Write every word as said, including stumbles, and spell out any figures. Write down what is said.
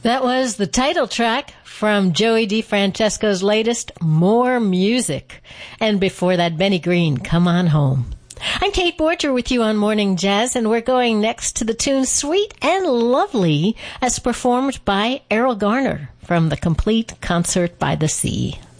That was the title track from Joey DeFrancesco's latest, More Music. And before that, Benny Green, Come On Home. I'm Kate Borger with you on Morning Jazz, and we're going next to the tune Sweet and Lovely as performed by Errol Garner from the Complete Concert by the Sea.